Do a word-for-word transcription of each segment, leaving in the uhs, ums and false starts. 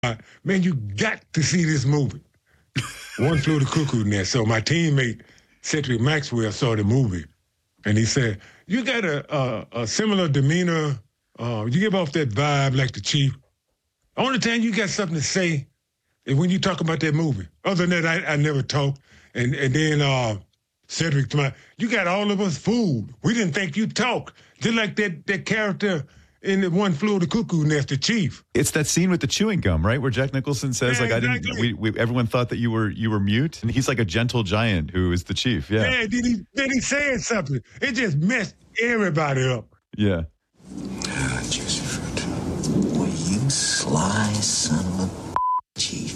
uh, man, you got to see this movie. One Flew the Cuckoo Nest. So my teammate, Cedric Maxwell, saw the movie, and he said, you got a, a, a similar demeanor. Uh, you give off that vibe like the Chief. Only time you got something to say is when you talk about that movie. Other than that, I, I never talk. And and then uh, Cedric, to my, you got all of us fooled. We didn't think you'd talk. Just like that, that character in the One Flew the Cuckoo Nest, the Chief. It's that scene with the chewing gum, right? Where Jack Nicholson says, yeah, like, exactly. I didn't, we, we, everyone thought that you were you were mute. And he's like a gentle giant who is the Chief. Yeah. Yeah, then he, then he said something. It just messed everybody up. Yeah. Ah, juicy fruit. Boy, you sly son of a Chief.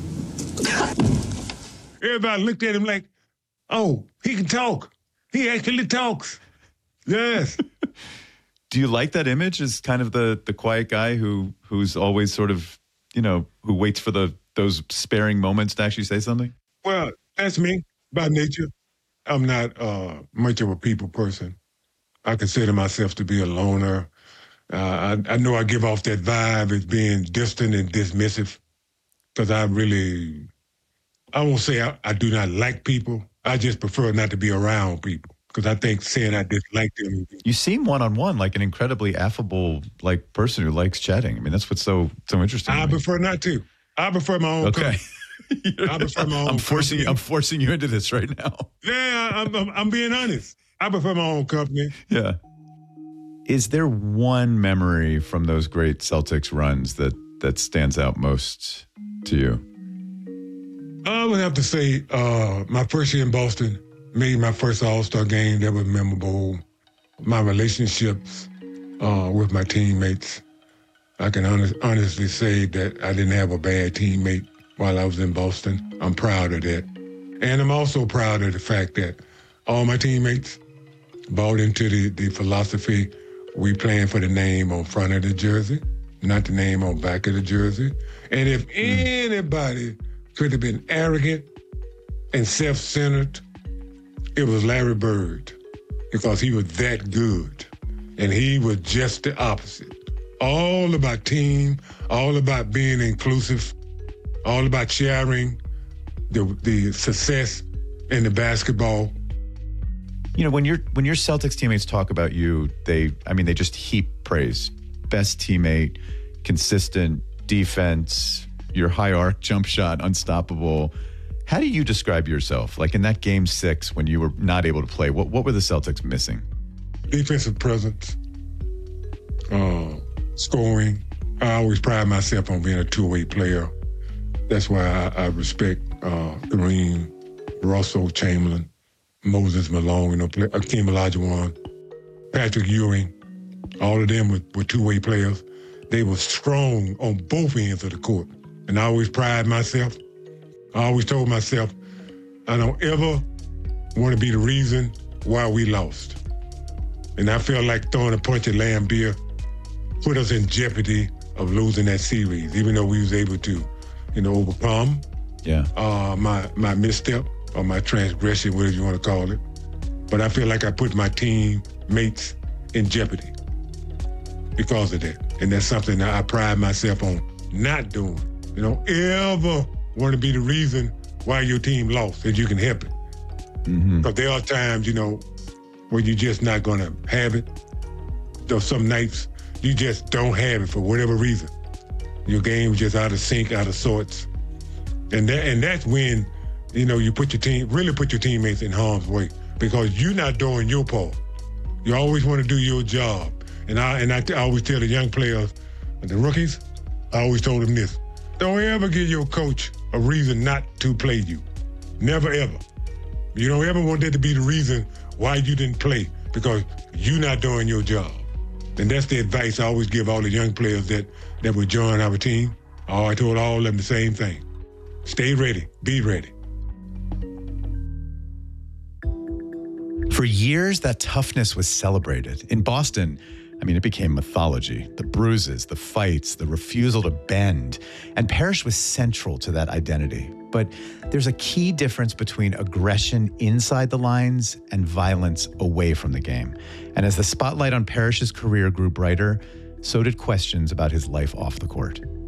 Everybody looked at him like, oh, he can talk. He actually talks. Yes. Do you like that image as kind of the the quiet guy who who's always sort of, you know, who waits for the those sparing moments to actually say something? Well, that's me by nature. I'm not uh, much of a people person. I consider myself to be a loner. Uh, I, I know I give off that vibe as being distant and dismissive because I really, I won't say I, I do not like people. I just prefer not to be around people. Because I think saying I dislike them. You seem one-on-one like an incredibly affable like person who likes chatting. I mean, that's what's so so interesting. I prefer not to. I prefer my own okay. company. I prefer my own I'm forcing company. you, I'm forcing you into this right now. Yeah, I'm, I'm, I'm being honest. I prefer my own company. Yeah. Is there one memory from those great Celtics runs that that stands out most to you? I would have to say uh, my first year in Boston. Made my first All-Star game. That was memorable. My relationships uh, with my teammates. I can honest, honestly say that I didn't have a bad teammate while I was in Boston. I'm proud of that. And I'm also proud of the fact that all my teammates bought into the, the philosophy we playing for the name on front of the jersey, not the name on back of the jersey. And if mm. anybody could have been arrogant and self-centered, it was Larry Bird, because he was that good. And he was just the opposite. All about team, all about being inclusive, all about sharing the the success in the basketball. You know, when your when your Celtics teammates talk about you, they I mean they just heap praise. Best teammate, consistent defense, your high arc jump shot, unstoppable. How do you describe yourself? Like in that game six when you were not able to play, what, what were the Celtics missing? Defensive presence, uh, scoring. I always pride myself on being a two-way player. That's why I, I respect uh, Kareem, Russell, Chamberlain, Moses Malone, Akeem Olajuwon, Patrick Ewing. All of them were, were two-way players. They were strong on both ends of the court. And I always pride myself. I always told myself, I don't ever want to be the reason why we lost. And I felt like throwing a punch at Lambeer put us in jeopardy of losing that series, even though we was able to, you know, overcome yeah. uh, my my misstep or my transgression, whatever you want to call it. But I feel like I put my teammates in jeopardy because of that. And that's something that I pride myself on not doing. You don't ever want to be the reason why your team lost, if you can help it. Because mm-hmm. there are times, you know, where you're just not going to have it. There's some nights you just don't have it for whatever reason. Your game's just out of sync, out of sorts. And that, and that's when, you know, you put your team, really put your teammates in harm's way because you're not doing your part. You always want to do your job. And I and I, I always tell the young players, the rookies, I always told them this. Don't ever give your coach a reason not to play you. Never, ever. You don't ever want that to be the reason why you didn't play because you're not doing your job. And that's the advice I always give all the young players that, that would join our team. Oh, I told all of them the same thing. Stay ready. Be ready. For years, that toughness was celebrated. In Boston, I mean, it became mythology. The bruises, the fights, the refusal to bend. And Parrish was central to that identity. But there's a key difference between aggression inside the lines and violence away from the game. And as the spotlight on Parrish's career grew brighter, so did questions about his life off the court.